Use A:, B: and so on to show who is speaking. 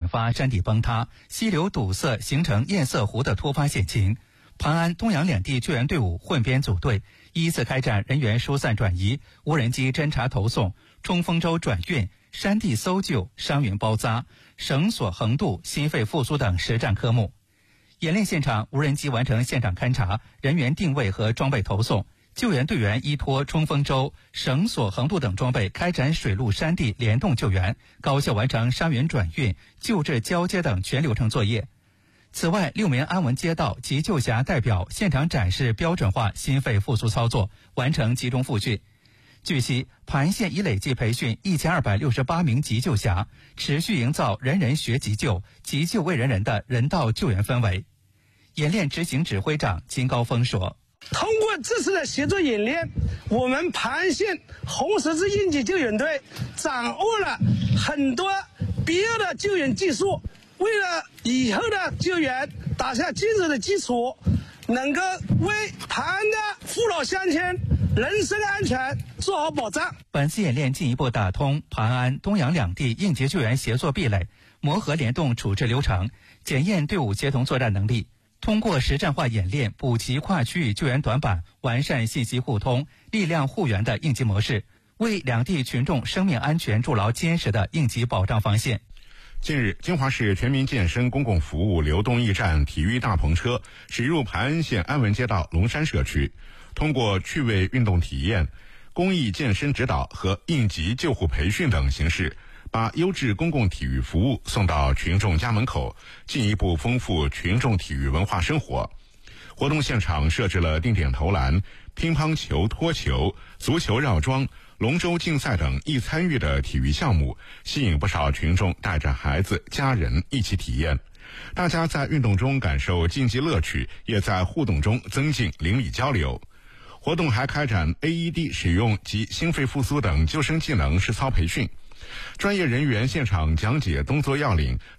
A: 发山体崩塌、溪流堵塞形成堰塞湖的突发险情。盘安、东阳两地救援队伍混编组队，依次开展人员疏散转移、无人机侦察投送、冲锋舟转运、山地搜救、伤员包扎、绳索横渡、心肺复苏等实战科目。演练现场，无人机完成现场勘察、人员定位和装备投送。救援队员依托冲锋舟、绳索横渡等装备，开展水陆山地联动救援，高效完成伤员转运、救治交接等全流程作业。此外，6名安文街道急救侠代表现场展示标准化心肺复苏操作，完成集中复训。据悉，盘县已累计培训1268名急救侠，持续营造人人学急救、急救为人人的人道救援氛围。演练执行指挥长金高峰说：
B: 通过这次的协作演练，我们盘县红十字应急救援队掌握了很多必要的救援技术，为了以后的救援打下坚实的基础，能够为盘安的父老乡亲人身安全做好保障。
A: 本次演练进一步打通盘安、东阳两地应急救援协作壁垒，磨合联动处置流程，检验队伍协同作战能力。通过实战化演练，补齐跨区域救援短板，完善信息互通、力量互援的应急模式，为两地群众生命安全筑牢坚实的应急保障防线。
C: 近日，金华市全民健身公共服务流动驿站体育大篷车驶入盘安县安文街道龙山社区，通过趣味运动体验、公益健身指导和应急救护培训等形式，把优质公共体育服务送到群众家门口，进一步丰富群众体育文化生活。活动现场设置了定点投篮、乒乓球、托球、足球绕桩、龙舟竞赛等易参与的体育项目，吸引不少群众带着孩子、家人一起体验。大家在运动中感受竞技乐趣，也在互动中增进邻里交流。活动还开展 AED 使用及心肺复苏等救生技能实操培训，专业人员现场讲解动作要领，